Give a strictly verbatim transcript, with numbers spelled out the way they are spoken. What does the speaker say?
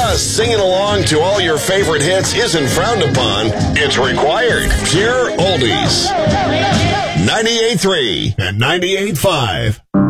Plus, singing along to all your favorite hits isn't frowned upon. It's required. Pure oldies. ninety-eight point three and ninety-eight point five.